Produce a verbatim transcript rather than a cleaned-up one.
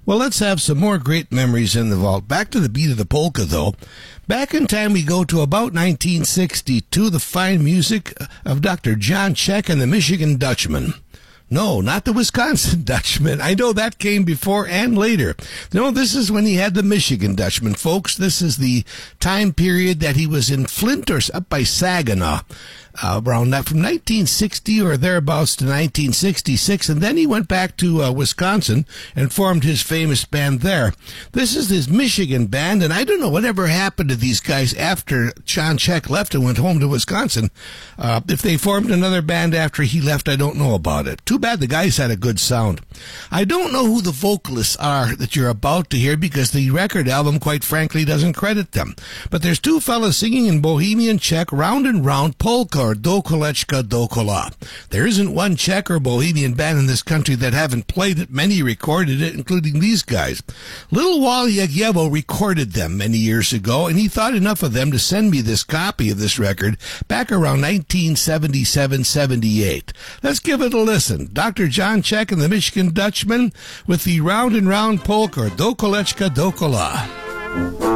Well, let's have some more great memories in the vault. Back to the beat of the polka, though. Back in time, we go to about nineteen sixty-two, the fine music of Doctor John Czech and the Michigan Dutchman. No, not the Wisconsin Dutchman. I know that came before and later. No, this is when he had the Michigan Dutchman, folks. This is the time period that he was in Flint or up by Saginaw. Uh, around that, from nineteen sixty or thereabouts to nineteen sixty-six, and then he went back to uh, Wisconsin and formed his famous band there. This is his Michigan band, and I don't know whatever happened to these guys after John Czech left and went home to Wisconsin. Uh, if they formed another band after he left, I don't know about it. Too bad, the guys had a good sound. I don't know who the vocalists are that you're about to hear because the record album, quite frankly, doesn't credit them. But there's two fellas singing in Bohemian Czech, Round and Round Polka, or Do Kolečka, Do Kola. There isn't one Czech or Bohemian band in this country that haven't played it. Many recorded it, including these guys. Little Wally Jagiełło recorded them many years ago, and he thought enough of them to send me this copy of this record back around nineteen seventy-seven seventy-eight. Let's give it a listen. Doctor John Czech and the Michigan Dutchman with the Round and Round Polka, Do Kolečka, Do Kola.